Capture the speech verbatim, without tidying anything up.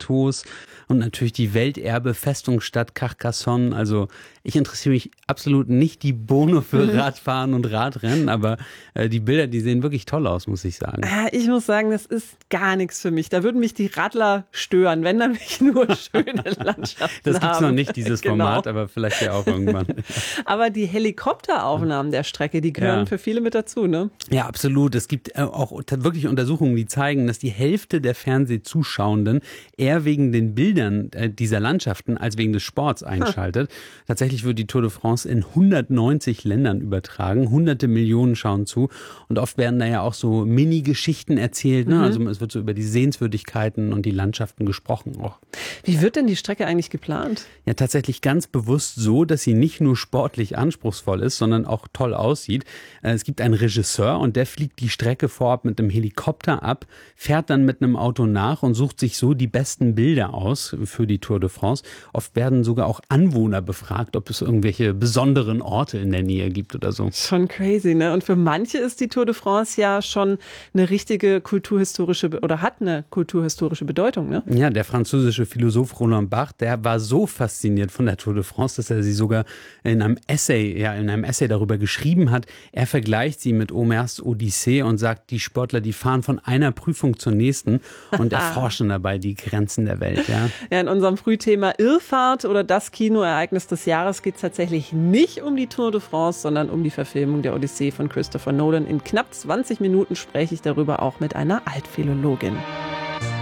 Châteaus und natürlich die Welterbe-Festungsstadt Carcassonne. Also ich interessiere mich absolut nicht die Bohne für Radfahren und Radrennen, aber äh, die Bilder, die sehen wirklich toll aus, muss ich sagen. Ich muss sagen, das ist gar nichts für mich. Da würden mich die Radler stören, wenn dann nicht nur schöne Landschaften Das gibt's haben. noch nicht, dieses Genau. Format, aber vielleicht ja auch irgendwann. Aber die Helikopteraufnahmen der Strecke, die gehören Ja. für viele mit dazu, ne? Ja, absolut. Es gibt äh, auch t- wirklich Untersuchungen, die zeigen, dass die Hälfte der Fernsehzuschauenden eher wegen den Bildern äh, dieser Landschaften als wegen des Sports einschaltet. Hm. Tatsächlich wird die Tour de France in hundertneunzig Ländern übertragen. Hunderte Millionen schauen zu. Und oft werden da ja auch so Mini-Geschichten erzählt. Ne? Mhm. Also es wird so über die Sehenswürdigkeiten und die Landschaften gesprochen auch. Wie wird denn die Strecke eigentlich geplant? Ja, tatsächlich ganz bewusst so, dass sie nicht nur sportlich anspruchsvoll ist, sondern auch toll aussieht. Es gibt einen Regisseur und der fliegt die Strecke vorab mit einem Helikopter ab, fährt dann mit einem Auto nach und sucht sich so die besten Bilder aus für die Tour de France. Oft werden sogar auch Anwohner befragt, ob es irgendwelche besonderen Orte in der Nähe gibt oder so. Schon crazy, ne? Und für manche ist die Tour de France ja schon eine richtige kulturhistorische oder hat eine kulturhistorische Bedeutung, ne? Ja, der französische Philosoph Roland Barthes, der war so fasziniert von der Tour de France, dass er sie sogar in einem Essay, ja, in einem Essay darüber geschrieben hat. Er vergleicht sie mit Homers Odyssee und sagt, die Sportler, die fahren von einer Prüfung zur nächsten und erforschen dabei die Grenzen der Welt, ja. Ja, in unserem Frühthema Irrfahrt oder das Kinoereignis des Jahres geht es tatsächlich nicht um die Tour de France, sondern um die Verfilmung der Odyssee von Christopher Nolan. In knapp zwanzig Minuten spreche ich darüber auch mit einer Altphilologin.